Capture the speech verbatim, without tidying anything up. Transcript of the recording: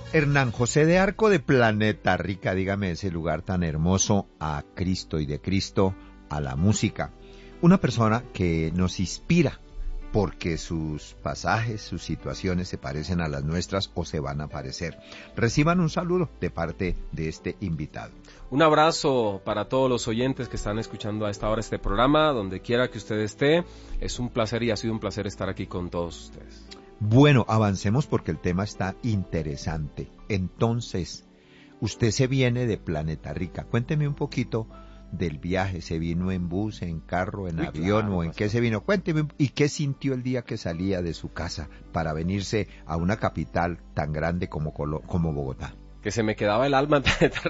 Hernán José de Arco de Planeta Rica, dígame ese lugar tan hermoso, a Cristo y de Cristo, a la música. Una persona que nos inspira porque sus pasajes, sus situaciones se parecen a las nuestras o se van a parecer. Reciban un saludo de parte de este invitado. Un abrazo para todos los oyentes que están escuchando a esta hora este programa, donde quiera que usted esté. Es un placer y ha sido un placer estar aquí con todos ustedes. Bueno, avancemos porque el tema está interesante. Entonces, usted se viene de Planeta Rica. Cuénteme un poquito del viaje. ¿Se vino en bus, en carro, en Uy, avión claro, o en qué se vino? Cuénteme, ¿y qué sintió el día que salía de su casa para venirse a una capital tan grande como, Colo- como Bogotá? Que se me quedaba el alma en Planeta